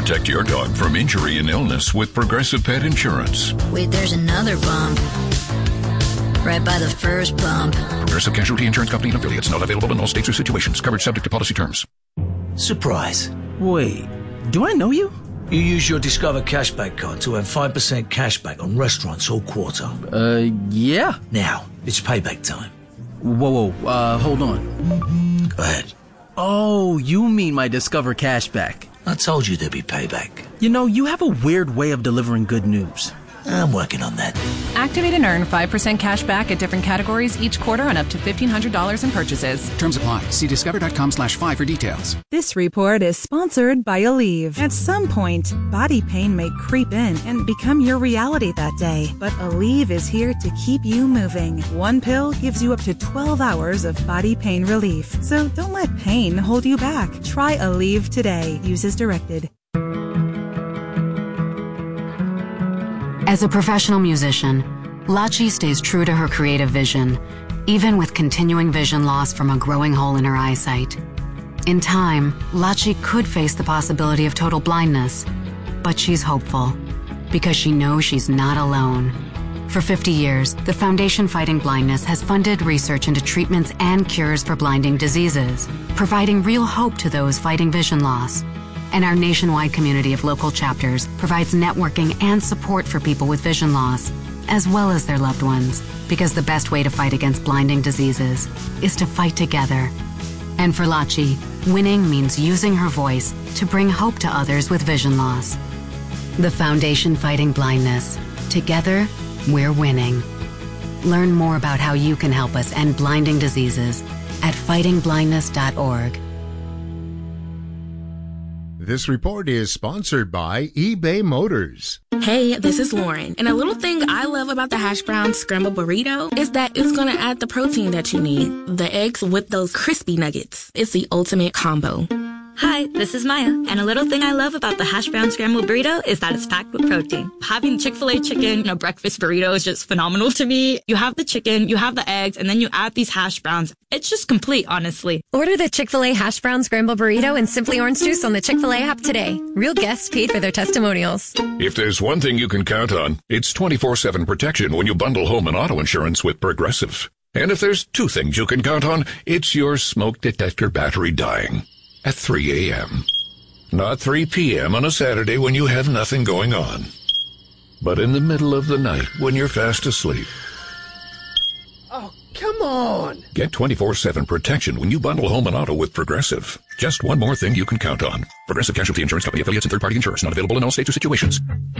Protect your dog from injury and illness with Progressive Pet Insurance. Wait, there's another bump. Right by the first bump. Progressive Casualty Insurance Company and affiliates. Not available in all states or situations. Coverage subject to policy terms. Surprise. Wait, do I know you? You use your Discover Cashback card to earn 5% cashback on restaurants all quarter. Yeah. Now, it's payback time. Whoa, hold on. Go ahead. Oh, you mean my Discover Cashback. I told you there'd be payback. You know, you have a weird way of delivering good news. I'm working on that. Activate and earn 5% cash back at different categories each quarter on up to $1,500 in purchases. Terms apply. See discover.com/5 for details. This report is sponsored by Aleve. At some point, body pain may creep in and become your reality that day. But Aleve is here to keep you moving. One pill gives you up to 12 hours of body pain relief. So don't let pain hold you back. Try Aleve today. Use as directed. As a professional musician, Lachi stays true to her creative vision, even with continuing vision loss from a growing hole in her eyesight. In time, Lachi could face the possibility of total blindness, but she's hopeful because she knows she's not alone. For 50 years, the Foundation Fighting Blindness has funded research into treatments and cures for blinding diseases, providing real hope to those fighting vision loss. And our nationwide community of local chapters provides networking and support for people with vision loss, as well as their loved ones, because the best way to fight against blinding diseases is to fight together. And for Lachi, winning means using her voice to bring hope to others with vision loss. The Foundation Fighting Blindness. Together, we're winning. Learn more about how you can help us end blinding diseases at fightingblindness.org. This report is sponsored by eBay Motors. Hey, this is Lauren, and a little thing I love about the hash brown scrambled burrito is that it's going to add the protein that you need. The eggs with those crispy nuggets. It's the ultimate combo. Hi, this is Maya, and a little thing I love about the hash brown scrambled burrito is that it's packed with protein. Having Chick-fil-A chicken in a breakfast burrito is just phenomenal to me. You have the chicken, you have the eggs, and then you add these hash browns. It's just complete, honestly. Order the Chick-fil-A hash brown scrambled burrito and Simply Orange Juice on the Chick-fil-A app today. Real guests paid for their testimonials. If there's one thing you can count on, it's 24/7 protection when you bundle home and auto insurance with Progressive. And if there's two things you can count on, it's your smoke detector battery dying at 3 a.m. Not 3 p.m. on a Saturday when you have nothing going on, but in the middle of the night when you're fast asleep. Oh, come on! Get 24/7 protection when you bundle home and auto with Progressive. Just one more thing you can count on. Progressive Casualty Insurance Company, affiliates, and third-party insurers. Not available in all states or situations.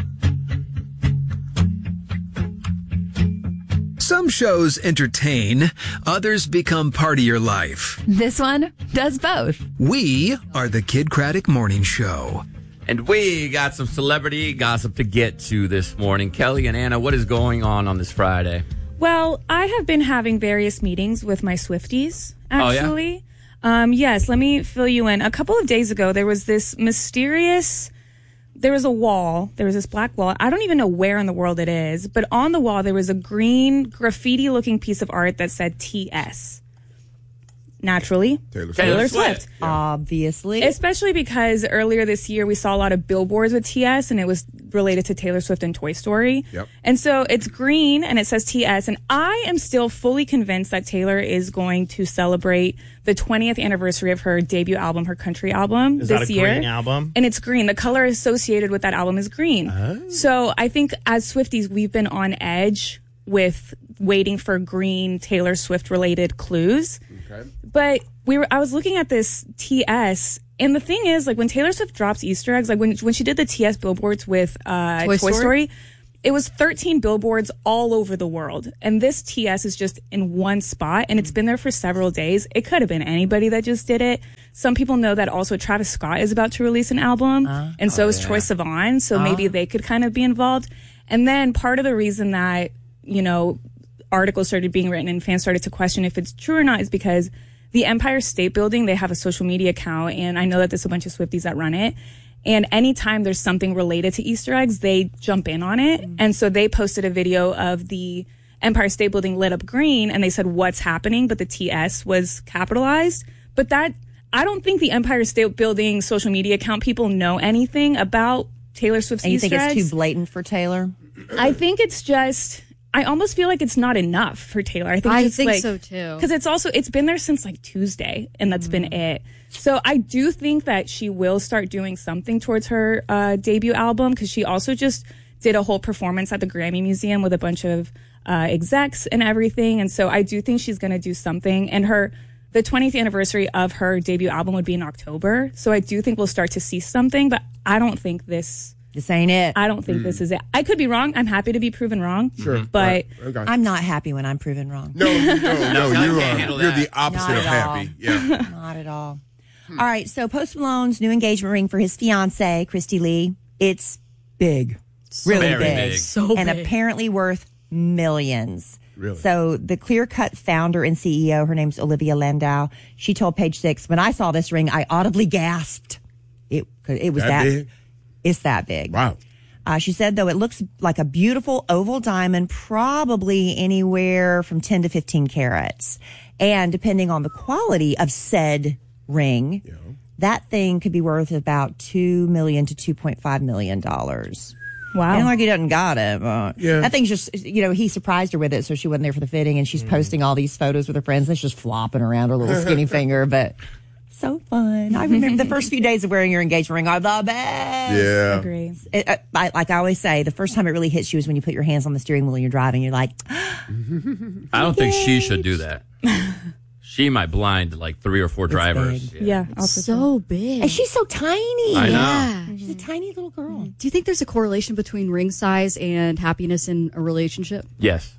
Some shows entertain, others become part of your life. This one does both. We are the Kid Craddock Morning Show. And we got some celebrity gossip to get to this morning. Kelly and Anna, what is going on this Friday? Well, I have been having various meetings with my Swifties, actually. Oh, yeah? Yes, let me fill you in. A couple of days ago, there was this there was a wall. There was this black wall. I don't even know where in the world it is, but on the wall, there was a green graffiti-looking piece of art that said TS. Naturally, Taylor Swift. Yeah. Obviously. Especially because earlier this year, we saw a lot of billboards with TS, and it was related to Taylor Swift and Toy Story. Yep. And so it's green, and it says TS, and I am still fully convinced that Taylor is going to celebrate the 20th anniversary of her debut album, her country album, this year. Is that a green album? And it's green. The color associated with that album is green. Oh. So I think as Swifties, we've been on edge with waiting for green Taylor Swift-related clues. Okay. But I was looking at this TS, and the thing is, like, when Taylor Swift drops Easter eggs, like when she did the TS billboards with Toy Story, it was 13 billboards all over the world. And this TS is just in one spot, and it's been there for several days. It could have been anybody that just did it. Some people know that also Travis Scott is about to release an album, and so is Troye Sivan, so maybe they could kind of be involved. And then part of the reason that, articles started being written and fans started to question if it's true or not is because the Empire State Building, they have a social media account, and I know that there's a bunch of Swifties that run it. And anytime there's something related to Easter eggs, they jump in on it. And so they posted a video of the Empire State Building lit up green, and they said, "What's happening?" But the TS was capitalized. But that, I don't think the Empire State Building social media account people know anything about Taylor Swift's And you Easter think it's eggs. too blatant for Taylor? I think it's just... I almost feel like it's not enough for Taylor. I think so too. Because it's been there since like Tuesday, and that's been it. So I do think that she will start doing something towards her debut album, because she also just did a whole performance at the Grammy Museum with a bunch of execs and everything. And so I do think she's going to do something. And the 20th anniversary of her debut album would be in October. So I do think we'll start to see something, but I don't think this ain't it. I don't think this is it. I could be wrong. I'm happy to be proven wrong. Sure. But I'm not happy when I'm proven wrong. No, you are. You're the opposite of happy. Yeah. Not at all. All right, so Post Malone's new engagement ring for his fiancée, Christy Lee, it's big. Really Very big. So and big. apparently worth millions. Really? So the Clear Cut founder and CEO, her name's Olivia Landau, she told Page Six, when I saw this ring, I audibly gasped. It was that big? It's that big. Wow. She said, though, it looks like a beautiful oval diamond, probably anywhere from 10 to 15 carats. And depending on the quality of said ring, that thing could be worth about $2 million to $2.5 million. Wow. And like he doesn't got it. Yeah. That thing's just, he surprised her with it, so she wasn't there for the fitting, and she's posting all these photos with her friends, and it's just flopping around her little skinny finger, but so fun. I remember the first few days of wearing your engagement ring are the best. Yeah. Agree. Like I always say, the first time it really hits you is when you put your hands on the steering wheel and you're driving. You're like, I don't think she should do that. She might blind like 3 or 4 drivers. big. Yeah. So big. and she's so tiny. I know. Yeah. She's a tiny little girl. Do you think there's a correlation between ring size and happiness in a relationship? Yes.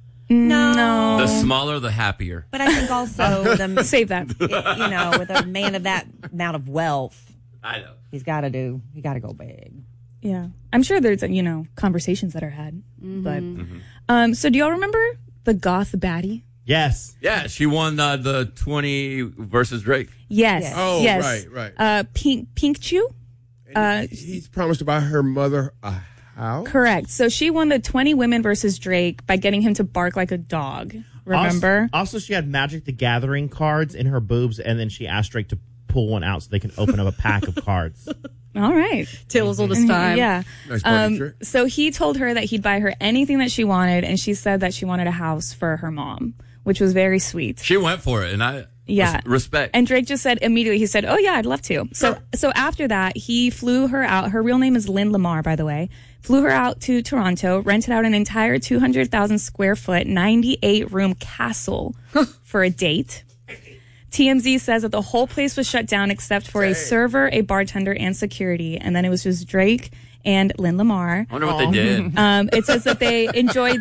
No. The smaller, the happier. But I think also, Save that. with a man of that amount of wealth, I know. he got to go big. Yeah. I'm sure there's, conversations that are had. But, so do y'all remember the goth baddie? Yes. Yeah, she won the 20 versus Drake. Yes. Oh, yes. right. Pink Chew? He's promised to buy her mother a house. Correct. So she won the 20 women versus Drake by getting him to bark like a dog. Remember? Also, she had Magic the Gathering cards in her boobs, and then she asked Drake to pull one out so they can open up a pack of cards. All right. Taylor's oldest time. Yeah. Nice party trick. So he told her that he'd buy her anything that she wanted, and she said that she wanted a house for her mom, which was very sweet. She went for it, and I respect. And Drake just said immediately, he said, "Oh yeah, I'd love to." So after that, he flew her out. Her real name is Lynn Lamar, by the way. Flew her out to Toronto, rented out an entire 200,000 square foot, 98 room castle for a date. TMZ says that the whole place was shut down except for a server, a bartender, and security. And then it was just Drake and Lynn Lamar. I wonder what they did. It says that they enjoyed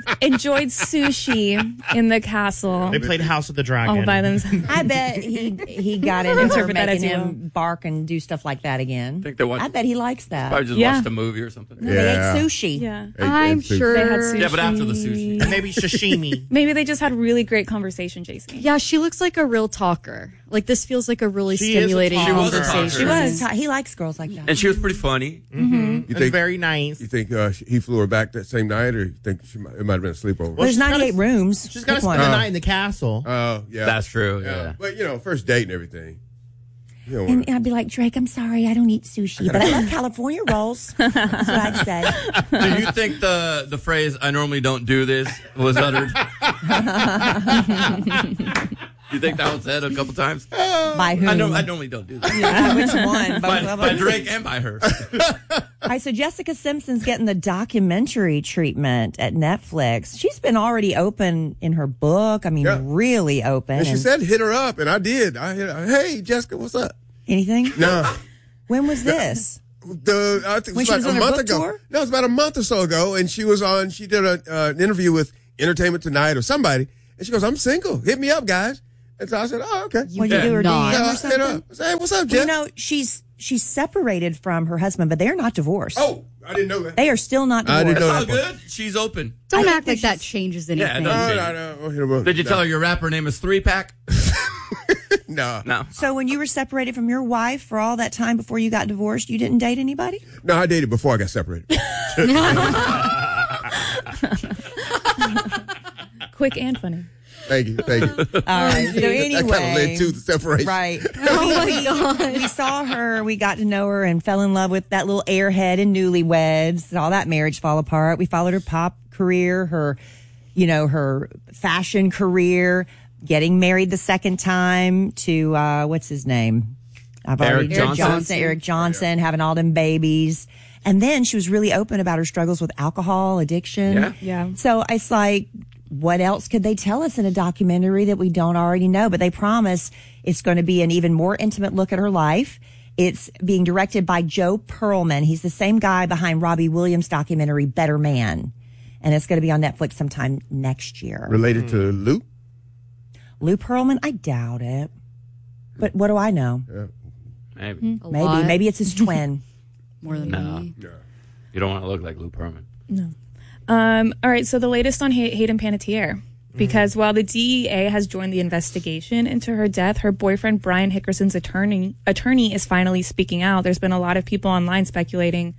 sushi in the castle. They played House of the Dragon. All by themselves. I bet he got into her Interpret that making as you him bark and do stuff like that again. I bet he likes that. Probably just watched a movie or something. No, they ate sushi. Yeah. I'm sure. They had sushi. Yeah, but after the sushi. Maybe sashimi. Maybe they just had really great conversation, Jason. Yeah, she looks like a real talker. Like, this feels like a really stimulating She was a talker. conversation. She was. He likes girls like that. And she was pretty funny. You think very nice. You think he flew her back that same night, or you think it might have been a sleepover? Well, there's 98 rooms. She's got to Pick spend one. the night in the castle. Oh, yeah. That's true, yeah. But, first date and everything. You don't And wanna- I'd be like, Drake, I'm sorry, I don't eat sushi, but I love California rolls. That's what I'd say. Do you think the phrase "I normally don't do this" was uttered? You think that was said a couple times? By whom? I normally don't do that. Yeah, which one? By Drake and by her. All right, so Jessica Simpson's getting the documentary treatment at Netflix. She's been already open in her book. I mean, really open. And she said, hit her up, and I did. I hit her, hey, Jessica, what's up? Anything? No. When was this? I think it When was she like was a on her month book ago. tour? No, it was about a month or so ago, and she did an interview with Entertainment Tonight or somebody, and she goes, I'm single. Hit me up, guys. And so I said, oh, okay. Well, you do her DM I or hit something? her up. I said, hey, what's up, Well, Jeff? she's separated from her husband, but they're not divorced. Oh, I didn't know that. They are still not divorced. I didn't know Oh, that part. good. She's open. Don't act like that changes anything. Yeah, it doesn't change. No. Did you tell her your rapper name is 3-Pack? No. No. So when you were separated from your wife for all that time before you got divorced, you didn't date anybody? No, I dated before I got separated. Quick and funny. Thank you. All right. So anyway, that kind of led to the separation. Right. Oh my God. We saw her. We got to know her and fell in love with that little airhead and Newlyweds. Saw that marriage fall apart. We followed her pop career, her fashion career, getting married the second time to what's his name? Eric Johnson, having all them babies. And then she was really open about her struggles with alcohol addiction. Yeah. So it's like, what else could they tell us in a documentary that we don't already know? But they promise it's going to be an even more intimate look at her life. It's being directed by Joe Perlman. He's the same guy behind Robbie Williams' documentary, Better Man. And it's going to be on Netflix sometime next year. Related to Lou? Lou Pearlman? I doubt it. But what do I know? Yeah. Maybe. Maybe it's his twin. More than me. Yeah. You don't want to look like Lou Pearlman. No. All right, so the latest on Hayden Panettiere. Because while the DEA has joined the investigation into her death, her boyfriend Brian Hickerson's attorney is finally speaking out. There's been a lot of people online speculating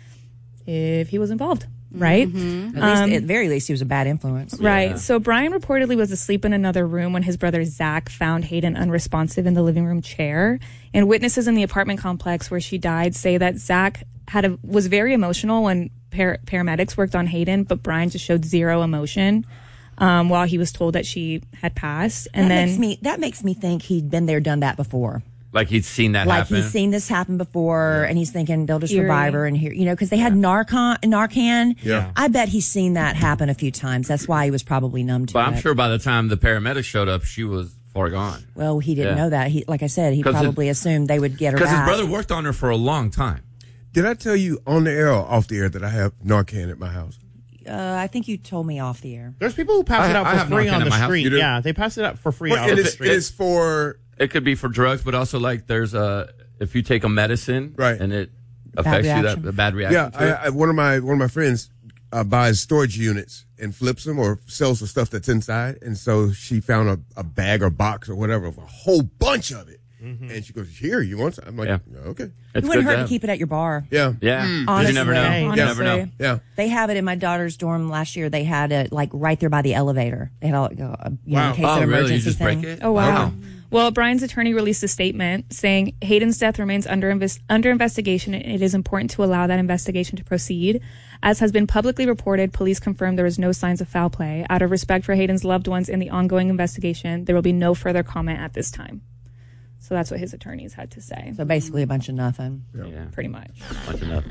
if he was involved, right? Mm-hmm. At the very least, he was a bad influence. Right. Yeah. So Brian reportedly was asleep in another room when his brother Zach found Hayden unresponsive in the living room chair. And witnesses in the apartment complex where she died say that Zach was very emotional when paramedics worked on Hayden, but Brian just showed zero emotion while he was told that she had passed. And that makes me think he'd been there, done that before. Like he'd seen that happen. Like he's seen this happen before, and he's thinking they'll just revive her and here, because they had Narcan. Yeah. I bet he's seen that happen a few times. That's why he was probably numb to it. But I'm sure by the time the paramedics showed up, she was far gone. Well, he didn't know that. Like I said, he probably assumed they would get her back. Because his brother worked on her for a long time. Did I tell you on the air or off the air that I have Narcan at my house? I think you told me off the air. There's people who pass it out for free on the street. Yeah, they pass it out for free on the street. It is for... It could be for drugs, but also like there's if you take a medicine, right, and it affects you, that a bad reaction. Yeah, one of my friends buys storage units and flips them or sells the stuff that's inside, and so she found a bag or box or whatever of a whole bunch of it, and she goes, "Here, you want some?" I'm like, "Okay." It wouldn't hurt to keep it at your bar. Yeah, Honestly, you never know. You never know. Yeah, they have it in my daughter's dorm last year. They had it like right there by the elevator. They had in case of emergency You just thing. break it? Oh, wow. Well, Brian's attorney released a statement saying Hayden's death remains under investigation, and it is important to allow that investigation to proceed. As has been publicly reported, police confirmed there was no signs of foul play. Out of respect for Hayden's loved ones in the ongoing investigation, there will be no further comment at this time. So that's what his attorneys had to say. So basically a bunch of nothing. Yeah, pretty much. A bunch of nothing.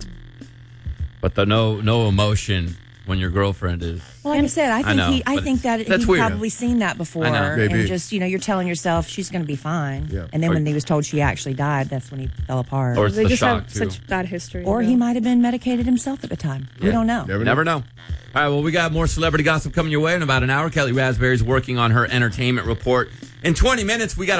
But the no emotion when your girlfriend is. Well, like I said, I think that he's weird. probably seen that before. I know. Maybe. And just, you're telling yourself she's going to be fine. Yeah. And then when he was told she actually died, that's when he fell apart. Or it's They the just shock, have too. such bad history. Or he might have been medicated himself at the time. We don't know. Never know. All right, well, we got more celebrity gossip coming your way in about an hour. Kelly Raspberry's working on her entertainment report. In 10 minutes, we got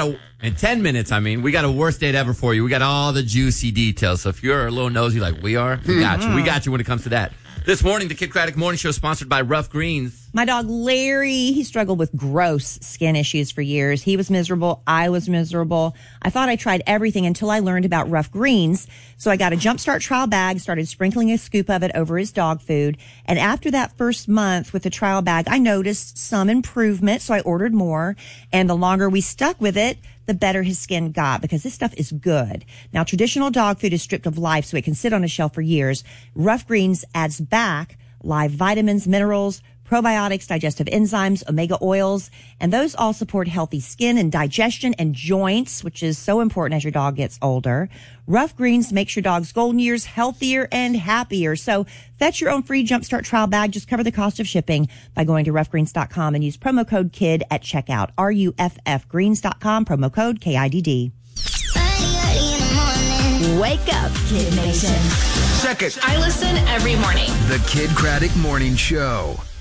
a worst date ever for you. We got all the juicy details. So if you're a little nosy like we are, we got you. We got you when it comes to that. This morning, the Kid Craddock Morning Show is sponsored by Rough Greens. My dog Larry, he struggled with gross skin issues for years. He was miserable. I was miserable. I thought I tried everything until I learned about Rough Greens. So I got a Jumpstart trial bag, started sprinkling a scoop of it over his dog food. And after that first month with the trial bag, I noticed some improvement. So I ordered more. And the longer we stuck with it, the better his skin got, because this stuff is good. Now, traditional dog food is stripped of life so it can sit on a shelf for years. Rough Greens adds back live vitamins, minerals, probiotics, digestive enzymes, omega oils, and those all support healthy skin and digestion and joints, which is so important as your dog gets older. Rough Greens makes your dog's golden years healthier and happier. So fetch your own free Jumpstart trial bag. Just cover the cost of shipping by going to roughgreens.com and use promo code KID at checkout. RUFFgreens.com, promo code KIDD. Wake up, Kid Nation. Check it. I listen every morning. The Kid Craddock Morning Show.